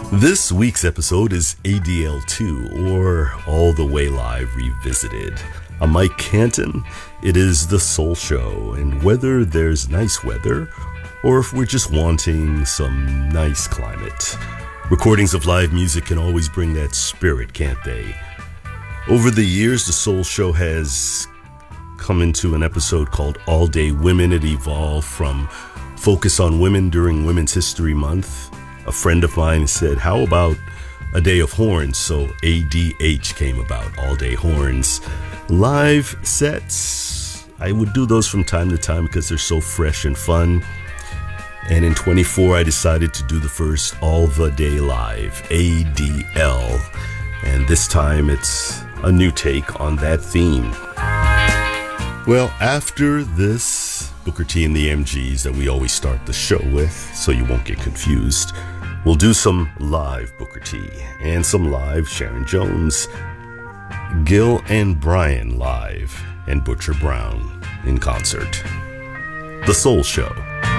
This week's episode is ADL2, or All the Way Live Revisited. I'm Mike Canton. It is the Soul Show, and whether there's nice weather, or if we're just wanting some nice climate, recordings of live music can always bring that spirit, can't they? Over the years, the Soul Show has come into an episode called All Day Women. It evolved from focus on women during Women's History Month. A friend of mine said, how about a day of horns? So ADH came about, All Day Horns. Live sets, I would do those from time to time because they're so fresh and fun. And in 24, I decided to do the first All the Day Live, ADL. And this time it's a new take on that theme. Well, after this Booker T and the MGs that we always start the show with, so you won't get confused, we'll do some live Booker T and some live Sharon Jones, Gil and Brian live, and Butcher Brown in concert. The Soul Show.